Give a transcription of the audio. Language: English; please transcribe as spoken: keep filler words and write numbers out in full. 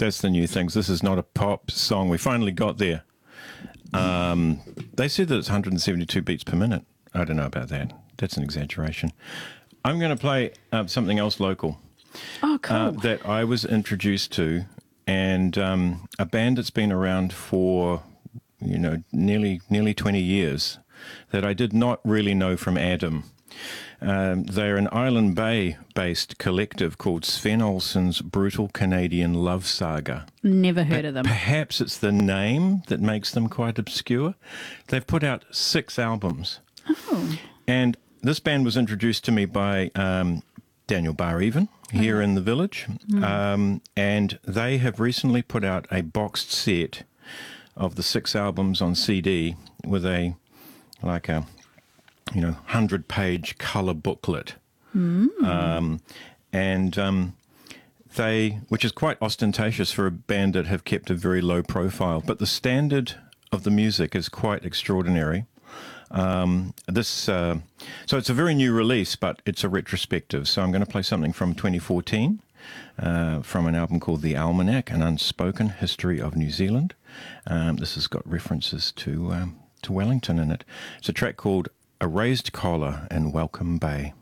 that's the new things. This is not a pop song. We finally got there. Um, they said that it's one hundred seventy-two beats per minute. I don't know about that. That's an exaggeration. I'm going to play uh, something else local. Oh, cool. Uh, that I was introduced to, and um, a band that's been around for, you know, nearly nearly twenty years, that I did not really know from Adam. Um, they're an Island Bay-based collective called Sven Olsen's Brutal Canadian Love Saga. Never heard of them. Perhaps it's the name that makes them quite obscure. They've put out six albums. Oh. And this band was introduced to me by um, Daniel Bar-Even here Oh. in the village. Mm. Um, and they have recently put out a boxed set of the six albums on C D with a, like a, you know, hundred-page colour booklet. Mm. Um, and um, they, which is quite ostentatious for a band that have kept a very low profile, but the standard of the music is quite extraordinary. Um, this, uh, so it's a very new release, but it's a retrospective. So I'm going to play something from twenty fourteen, uh, from an album called The Almanac, An Unspoken History of New Zealand. Um, this has got references to um, to Wellington in it. It's a track called A Raised Collar in Welcome Bay.